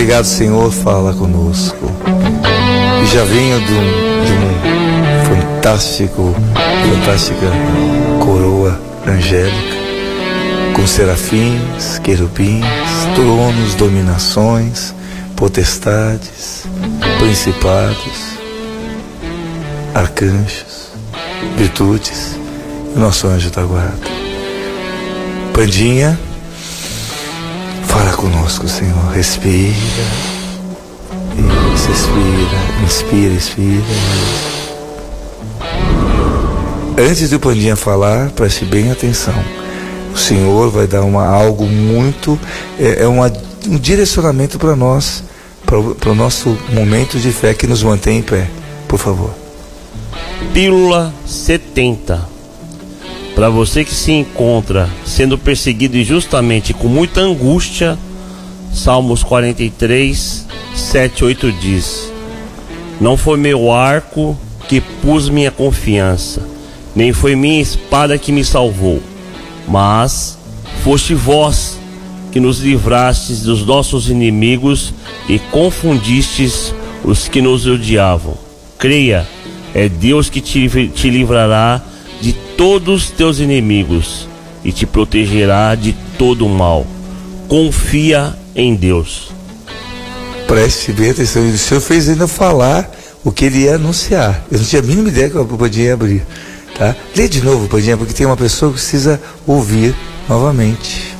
Obrigado, Senhor, fala conosco. E já venho de um fantástica coroa angélica, com serafins, querubins, tronos, dominações, potestades, principados, arcanjos, virtudes, e o nosso anjo da guarda. Pandinha, fala conosco, Senhor. Respira. Isso, expira. Antes do Pandinha falar, preste bem atenção. O Senhor vai dar algo muito, um direcionamento para nós, para o nosso momento de fé que nos mantém em pé. Por favor. Pílula 70. Para você que se encontra sendo perseguido injustamente com muita angústia, Salmos 43, 7, 8 diz: Não foi meu arco que pus minha confiança, nem foi minha espada que me salvou, mas foste vós que nos livrastes dos nossos inimigos e confundistes os que nos odiavam. Creia, é Deus que te livrará de todos os teus inimigos e te protegerá de todo o mal. Confia em Deus. Preste bem atenção. O Senhor fez ainda falar o que ele ia anunciar. Eu não tinha a mínima ideia que o Pandinha ia abrir, tá? Lê de novo, Pandinha, porque tem uma pessoa que precisa ouvir novamente.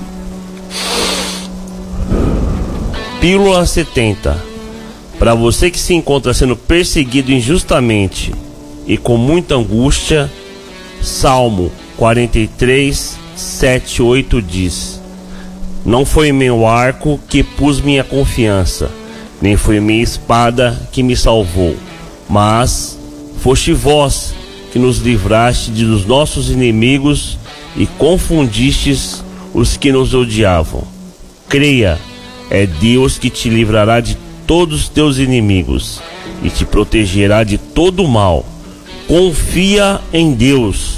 Pílula 70. Para você que se encontra sendo perseguido injustamente e com muita angústia, Salmo 43, 7, 8 diz: Não foi meu arco que pus minha confiança, nem foi minha espada que me salvou, mas foste vós que nos livraste dos nossos inimigos e confundistes os que nos odiavam. Creia, é Deus que te livrará de todos os teus inimigos e te protegerá de todo o mal. Confia em Deus.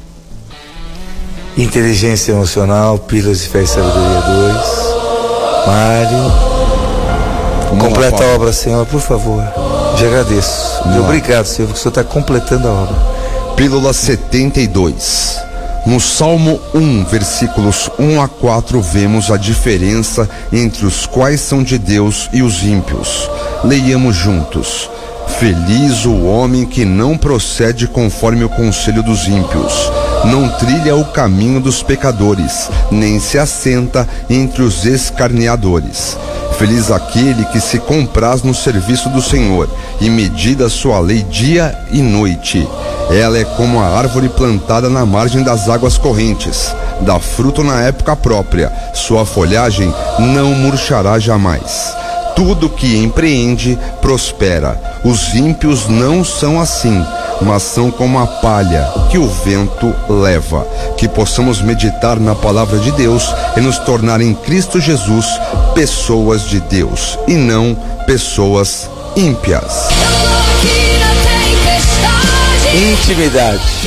Inteligência emocional, Pílulas de Fé e Sabedoria 2. Mário, completa a obra, Senhor, por favor. Já agradeço. Obrigado, Senhor, porque o Senhor está completando a obra. Pílula 72. No Salmo 1, versículos 1 a 4, vemos a diferença entre os quais são de Deus e os ímpios. Leiamos juntos. Feliz o homem que não procede conforme o conselho dos ímpios, não trilha o caminho dos pecadores, nem se assenta entre os escarneadores. Feliz aquele que se compraz no serviço do Senhor e medita sua lei dia e noite. Ela é como a árvore plantada na margem das águas correntes, dá fruto na época própria, sua folhagem não murchará jamais. Tudo que empreende prospera. Os ímpios não são assim, mas são como a palha que o vento leva. Que possamos meditar na palavra de Deus e nos tornar em Cristo Jesus pessoas de Deus e não pessoas ímpias. Intimidade.